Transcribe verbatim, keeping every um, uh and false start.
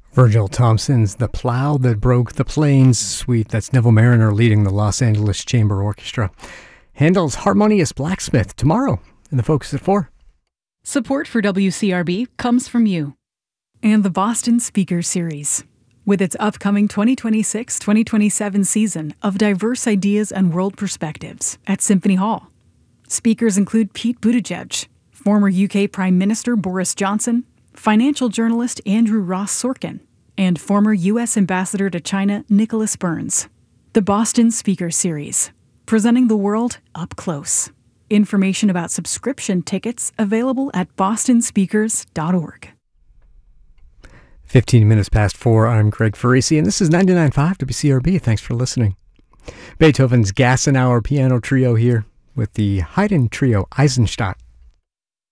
Virgil Thompson's The Plow That Broke the Plains suite. That's Neville Mariner leading the Los Angeles Chamber Orchestra. Handel's Harmonious Blacksmith tomorrow in the Focus at four. Support for W C R B comes from you and the Boston Speaker Series. With its upcoming twenty twenty-six twenty twenty-seven season of diverse ideas and world perspectives at Symphony Hall. Speakers include Pete Buttigieg, former U K Prime Minister Boris Johnson, financial journalist Andrew Ross Sorkin, and former U S Ambassador to China Nicholas Burns. The Boston Speaker Series, presenting the world up close. Information about subscription tickets available at boston speakers dot org. fifteen minutes past four, I'm Greg Farisi, and this is ninety-nine point five W C R B. Thanks for listening. Beethoven's Gassenauer Piano Trio here with the Haydn Trio Eisenstadt.